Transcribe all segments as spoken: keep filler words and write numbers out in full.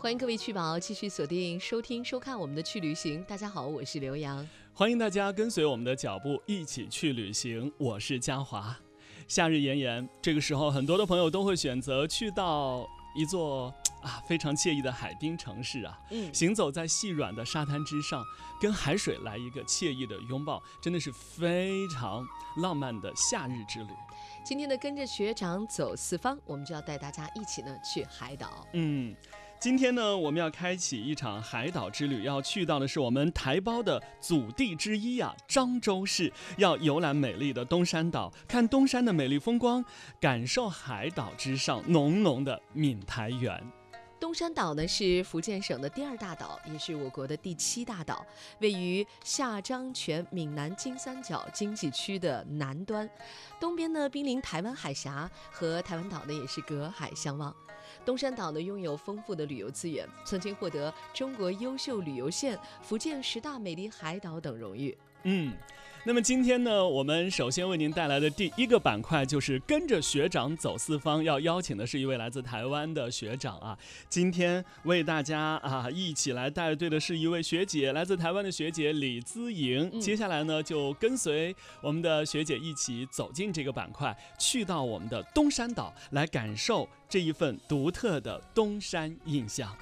欢迎各位趣宝继续锁定收听收看我们的去旅行。大家好，我是刘洋， 欢迎大家跟随我们的脚步一起去旅行，我是嘉华。夏日炎炎，这个时候很多的朋友都会选择去到一座啊非常惬意的海滨城市啊，嗯，行走在细软的沙滩之上，跟海水来一个惬意的拥抱，真的是非常浪漫的夏日之旅。 今天的跟着学长走四方，我们就要带大家一起呢去海岛。 嗯，今天呢我们要开启一场海岛之旅，要去到的是我们台胞的祖地之一啊，漳州市，要游览美丽的东山岛，看东山的美丽风光，感受海岛之上浓浓的闽台缘。 东山岛呢是福建省的第二大岛，也是我国的第七大岛，位于下漳泉闽南金三角经济区的南端，东边呢濒临台湾海峡，和台湾岛呢也是隔海相望。东山岛呢拥有丰富的旅游资源，曾经获得中国优秀旅游县、福建十大美丽海岛等荣誉。 嗯，那么今天呢，我们首先为您带来的第一个板块就是跟着学长走四方，要邀请的是一位来自台湾的学长啊。今天为大家啊一起来带队的是一位学姐，来自台湾的学姐李姿莹。嗯、接下来呢，就跟随我们的学姐一起走进这个板块，去到我们的东山岛，来感受这一份独特的东山印象。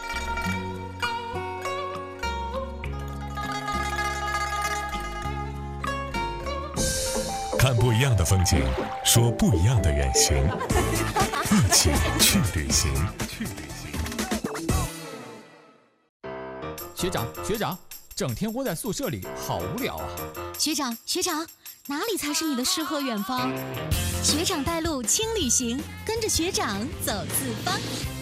看不一样的风景，说不一样的远行，一起去旅行。去旅行。 学长，学长，整天窝在宿舍里，好无聊啊！ 学长，学长，哪里才是你的诗和远方？学长带路，轻旅行，跟着学长走四方。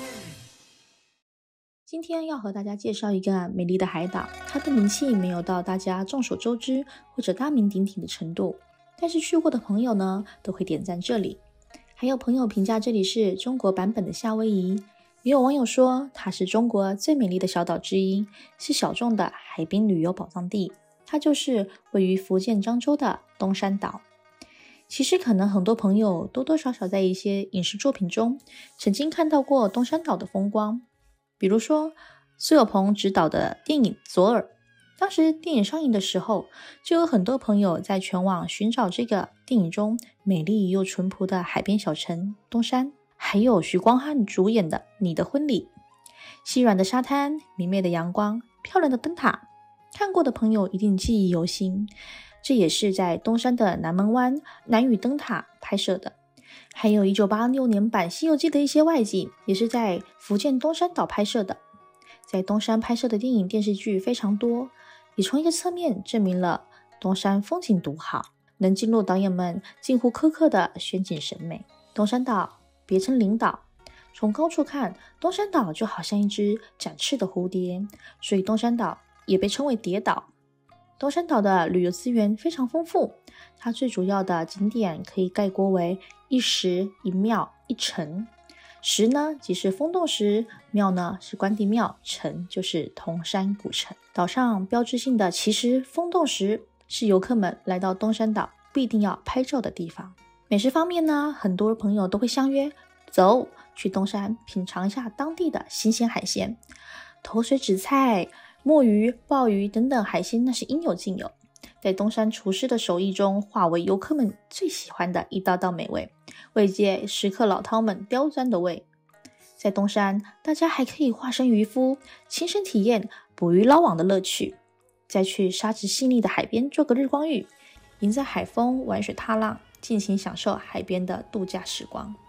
今天要和大家介绍一个美丽的海岛，它的名气没有到大家众所周知或者大名鼎鼎的程度。但是去过的朋友呢，都会点赞这里。还有朋友评价这里是中国版本的夏威夷，也有网友说它是中国最美丽的小岛之一，是小众的海滨旅游宝藏地。它就是位于福建漳州的东山岛。其实可能很多朋友多多少少在一些影视作品中曾经看到过东山岛的风光，比如说苏有朋执导的电影《左耳》。当时电影上映的时候，就有很多朋友在全网寻找这个电影中美丽又淳朴的海边小城东山，还有许光汉主演的《你的婚礼》。细软的沙滩，明媚的阳光，漂亮的灯塔，看过的朋友一定记忆犹新。这也是在东山的南门湾南屿灯塔拍摄的。还有一九八六年版《西游记》的一些外景，也是在福建东山岛拍摄的。在东山拍摄的电影电视剧非常多，也从一个侧面证明了东山风景独好，能进入导演们近乎苛刻的选景审美。东山岛别称领岛，从高处看，东山岛就好像一只展翅的蝴蝶，所以东山岛也被称为蝶岛。东山岛的旅游资源非常丰富，它最主要的景点可以概括为一石一庙一城。石呢即是风洞石，庙呢是关帝庙，城就是铜山古城。岛上标志性的奇石风洞石是游客们来到东山岛必定要拍照的地方。美食方面呢，很多朋友都会相约走去东山品尝一下当地的新鲜海鲜，头水紫菜、墨鱼、鲍鱼等等海鲜那是应有尽有，在东山厨师的手艺中化为游客们最喜欢的一道道美味，慰藉食客老饕们刁钻的胃。在东山，大家还可以化身渔夫，亲身体验捕鱼捞网的乐趣，再去沙质细腻的海边做个日光浴，迎着海风玩水踏浪，尽情享受海边的度假时光。